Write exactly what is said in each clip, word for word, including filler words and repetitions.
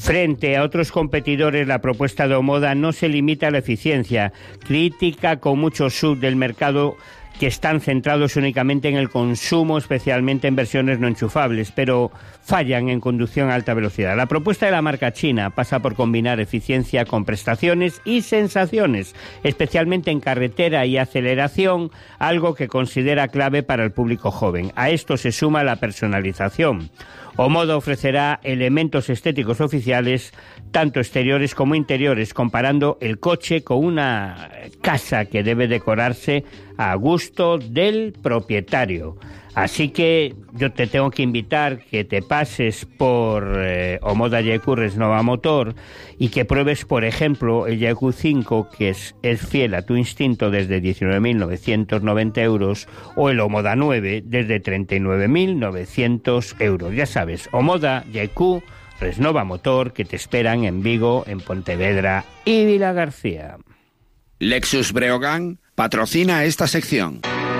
Frente a otros competidores, la propuesta de Omoda no se limita a la eficiencia, crítica con mucho sub del mercado que están centrados únicamente en el consumo, especialmente en versiones no enchufables, pero fallan en conducción a alta velocidad. La propuesta de la marca china pasa por combinar eficiencia con prestaciones y sensaciones, especialmente en carretera y aceleración, algo que considera clave para el público joven. A esto se suma la personalización. Omoda ofrecerá elementos estéticos oficiales, tanto exteriores como interiores, comparando el coche con una casa que debe decorarse a gusto del propietario. Así que yo te tengo que invitar que te pases por eh, Omoda Y Q Resnova Motor y que pruebes, por ejemplo, el Y Q cinco, que es, es fiel a tu instinto desde diecinueve mil novecientos noventa euros, o el Omoda nueve desde treinta y nueve mil novecientos euros. Ya sabes, Omoda Y Q Resnova Motor, que te esperan en Vigo, en Pontevedra y Vilagarcía. Lexus Breogán patrocina esta sección.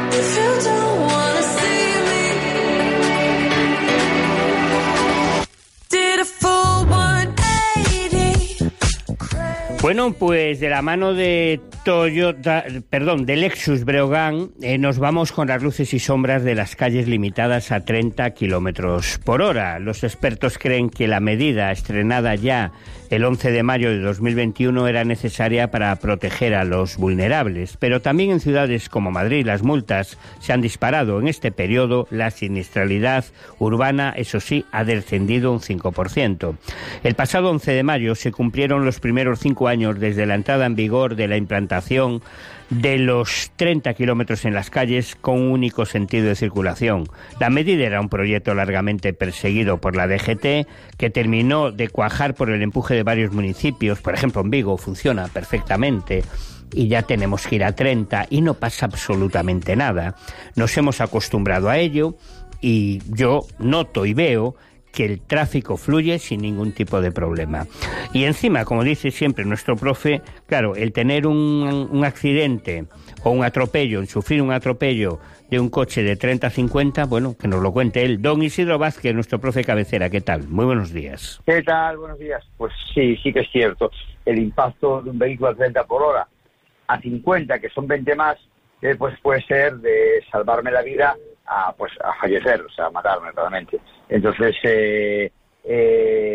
Bueno, pues de la mano de Toyota, perdón, de Lexus Breogán, eh, nos vamos con las luces y sombras de las calles limitadas a treinta kilómetros por hora. Los expertos creen que la medida, estrenada ya el once de mayo de dos mil veintiuno, era necesaria para proteger a los vulnerables, pero también en ciudades como Madrid las multas se han disparado. En este periodo la siniestralidad urbana, eso sí, ha descendido un cinco por ciento. El pasado once de mayo se cumplieron los primeros cinco años desde la entrada en vigor de la implantación de los treinta kilómetros en las calles con un único sentido de circulación. La medida era un proyecto largamente perseguido por la D G T, que terminó de cuajar por el empuje de varios municipios. Por ejemplo, en Vigo funciona perfectamente y ya tenemos que ir a treinta y no pasa absolutamente nada. Nos hemos acostumbrado a ello y yo noto y veo que el tráfico fluye sin ningún tipo de problema. Y encima, como dice siempre nuestro profe, claro, el tener un, un accidente o un atropello, el sufrir un atropello de un coche de treinta a cincuenta, bueno, que nos lo cuente él. Don Isidro Vázquez, nuestro profe cabecera, ¿qué tal? Muy buenos días. ¿Qué tal? Buenos días. Pues sí, sí que es cierto. El impacto de un vehículo a treinta por hora a cincuenta, que son veinte más, eh, pues puede ser de salvarme la vida a, pues, a fallecer, o sea, a matarme realmente. Entonces, eh, eh,